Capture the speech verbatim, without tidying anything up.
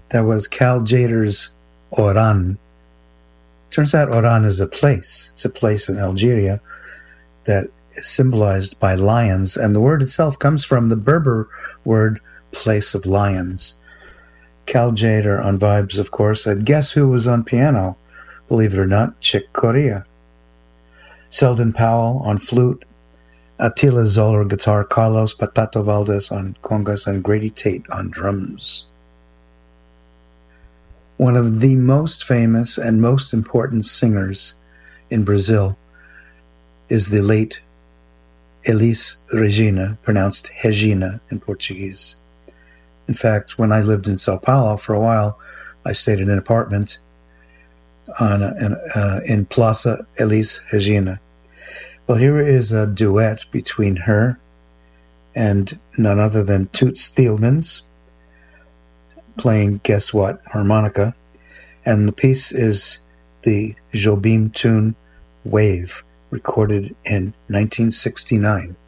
That was Cal Jader's Oran. Turns out Oran is a place. It's a place in Algeria that is symbolized by lions, and the word itself comes from the Berber word place of lions. Cal Jader on vibes, of course, and guess who was on piano? Believe it or not, Chick Corea. Selden Powell on flute, Attila Zoller guitar, Carlos Patato Valdez on congas, and Grady Tate on drums. One of the most famous and most important singers in Brazil is the late Elis Regina, pronounced Regina in Portuguese. In fact, when I lived in Sao Paulo for a while, I stayed in an apartment on a, in, uh, in Plaza Elis Regina. Well, here is a duet between her and none other than Toots Thielemans, playing, guess what, harmonica. And the piece is the Jobim tune Wave, recorded in nineteen sixty-nine.